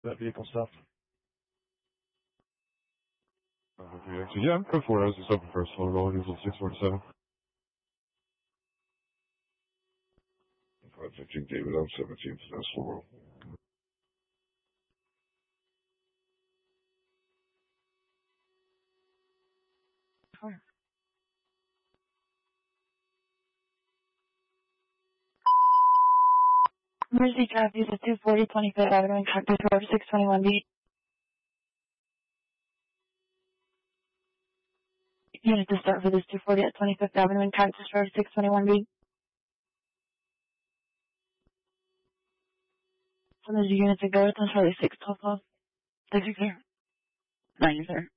That vehicle stopped. Yeah, go for it. I was just open for a slow roll. He was at 647. 515 David, I'm 17, so that's slow roll. Emergency traffic is at 240 25th Avenue and Cactus Road 621B. Unit to start for this 240 at 25th Avenue and Cactus Road 621B. So there's a unit to go with on Charlie 612. 6 clear. 9 is there.